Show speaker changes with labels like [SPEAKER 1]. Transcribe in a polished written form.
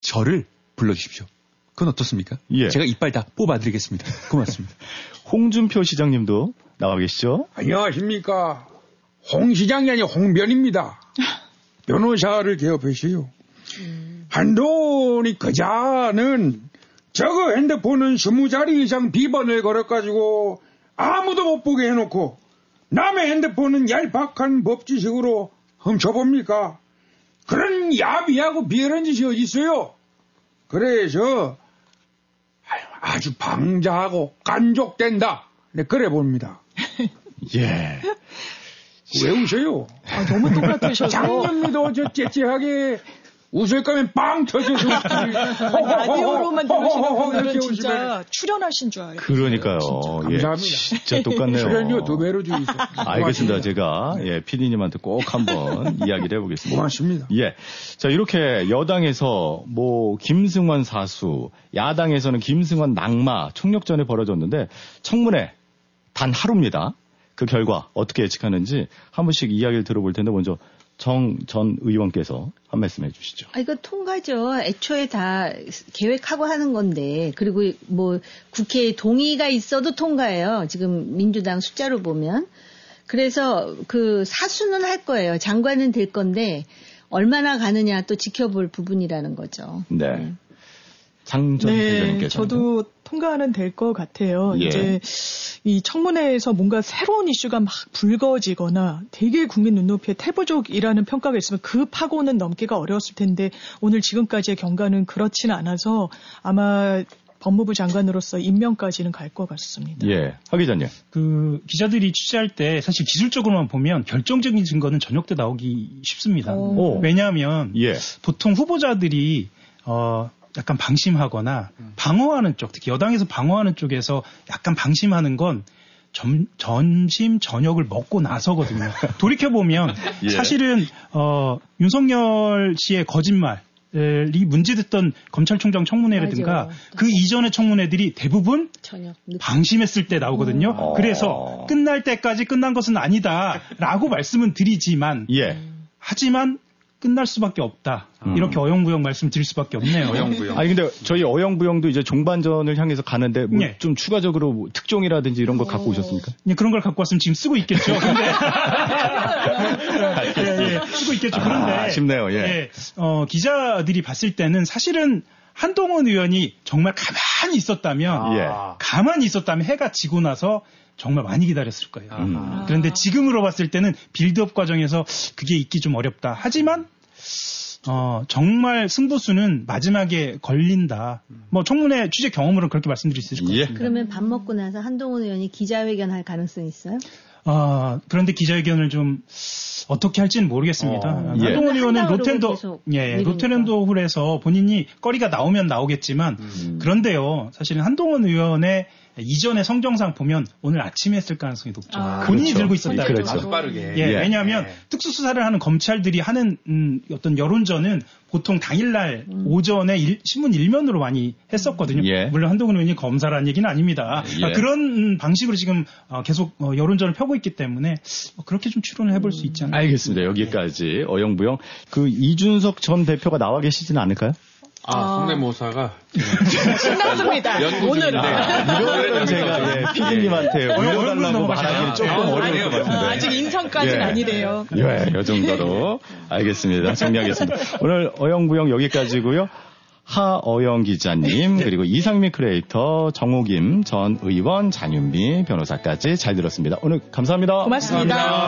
[SPEAKER 1] 저를 불러주십시오. 그건 어떻습니까?
[SPEAKER 2] 예.
[SPEAKER 1] 제가 이빨 다 뽑아드리겠습니다. 고맙습니다.
[SPEAKER 2] 홍준표 시장님도 나와 계시죠?
[SPEAKER 3] 안녕하십니까. 홍 시장이 아니라 홍변입니다. 변호사를 개업했어요. 한동훈이 그자는 저거 핸드폰은 20자리 이상 비번을 걸어가지고 아무도 못 보게 해놓고 남의 핸드폰은 얄팍한 법지식으로 훔쳐봅니까? 그런 야비하고 비열한 짓이 어디 있어요? 그래서 아주 방자하고 간족된다. 네, 그래 봅니다.
[SPEAKER 2] 예.
[SPEAKER 3] 왜 웃어요?
[SPEAKER 4] 너무 똑같으셔서.
[SPEAKER 3] 장면미도 저 째째하게 웃을 거면 빵 터져서
[SPEAKER 4] 라디오로만 들으시는 분들은 진짜 출연하신 줄 알아요.
[SPEAKER 2] 그러니까요.
[SPEAKER 3] 감사합니다.
[SPEAKER 2] 진짜 똑같네요.
[SPEAKER 3] 출연료 2배로 주이소.
[SPEAKER 2] 알겠습니다. 제가 PD님한테 꼭 한번 이야기를 해보겠습니다.
[SPEAKER 3] 고맙습니다.
[SPEAKER 2] 예. 자, 이렇게 여당에서 김승환 사수, 야당에서는 김승환 낙마, 총력전이 벌어졌는데 청문회 단 하루입니다. 그 결과 어떻게 예측하는지 한 번씩 이야기를 들어볼 텐데 먼저 정 전 의원께서 한 말씀 해주시죠.
[SPEAKER 5] 이거 통과죠. 애초에 다 계획하고 하는 건데, 그리고 국회에 동의가 있어도 통과예요. 지금 민주당 숫자로 보면. 그래서 그 사수는 할 거예요. 장관은 될 건데 얼마나 가느냐 또 지켜볼 부분이라는 거죠.
[SPEAKER 2] 네. 장전 의원님께서.
[SPEAKER 4] 저도 통과는 될 것 같아요.
[SPEAKER 2] 예.
[SPEAKER 4] 이제 이 청문회에서 뭔가 새로운 이슈가 막 불거지거나 되게 국민 눈높이에 태부족이라는 평가가 있으면 그 파고는 넘기가 어려웠을 텐데 오늘 지금까지의 경과는 그렇지는 않아서 아마 법무부 장관으로서 임명까지는 갈 것 같습니다.
[SPEAKER 2] 예, 하 기자님.
[SPEAKER 6] 그 기자들이 취재할 때 사실 기술적으로만 보면 결정적인 증거는 저녁 때 나오기 쉽습니다. 왜냐하면 보통 후보자들이 약간 방심하거나 방어하는 쪽, 특히 여당에서 방어하는 쪽에서 약간 방심하는 건 점심, 저녁을 먹고 나서거든요. 돌이켜보면 사실은 윤석열 씨의 거짓말이 문제됐던 검찰총장 청문회라든가
[SPEAKER 5] 맞아요.
[SPEAKER 6] 그 이전의 청문회들이 대부분
[SPEAKER 5] 저녁
[SPEAKER 6] 방심했을 때 나오거든요. 그래서 끝날 때까지 끝난 것은 아니다라고 말씀은 드리지만 하지만 끝날 수밖에 없다. 이렇게 어영부영 말씀드릴 수밖에 없네요.
[SPEAKER 1] 어영부영.
[SPEAKER 2] 아니 근데 저희 어영부영도 이제 종반전을 향해서 가는데 좀 추가적으로 특종이라든지 이런 거 갖고 오셨습니까?
[SPEAKER 6] 그런 걸 갖고 왔으면 지금 쓰고 있겠죠. 근데 쓰고 있겠죠. 그런데
[SPEAKER 2] 아쉽네요.
[SPEAKER 6] 기자들이 봤을 때는 사실은 한동훈 의원이 정말 가만히 있었다면 해가 지고 나서 정말 많이 기다렸을 거예요. 그런데 지금으로 봤을 때는 빌드업 과정에서 그게 있기 좀 어렵다. 하지만 정말 승부수는 마지막에 걸린다. 청문회 취재 경험으로는 그렇게 말씀드릴 수 있을 것 같습니다.
[SPEAKER 5] 그러면 밥 먹고 나서 한동훈 의원이 기자회견 할 가능성이 있어요?
[SPEAKER 6] 그런데 기자회견을 좀 어떻게 할지는 모르겠습니다. 한동훈 의원은 로텐도 홀에서 본인이 거리가 나오면 나오겠지만 그런데요. 사실은 한동훈 의원의 이전의 성정상 보면 오늘 아침에 했을 가능성이 높죠. 본인이 들고 있었다.
[SPEAKER 1] 아주 빠르게.
[SPEAKER 6] 왜냐하면 특수수사를 하는 검찰들이 하는 어떤 여론전은 보통 당일날 오전에 신문 일면으로 많이 했었거든요. 물론 한동훈 의원이 검사라는 얘기는 아닙니다. 그런 방식으로 지금 계속 여론전을 펴고 있기 때문에 그렇게 좀 추론을 해볼 수 있지 않나요?
[SPEAKER 2] 알겠습니다. 여기까지 어영부영. 이준석 전 대표가 나와 계시지는 않을까요?
[SPEAKER 1] 성대모사가
[SPEAKER 4] 신났습니다. 오늘은
[SPEAKER 2] 이거는 제가 PD님한테 올려달라고 말하기 조금 어려울 것 같은데
[SPEAKER 4] 아직 인성까지는 아니래요.
[SPEAKER 2] 이 정도로 알겠습니다. 정리하겠습니다. 오늘 어영부영 여기까지고요. 하어영 기자님 그리고 이상미 크리에이터 정호김 전 의원 장윤미 변호사까지 잘 들었습니다. 오늘 감사합니다.
[SPEAKER 4] 고맙습니다.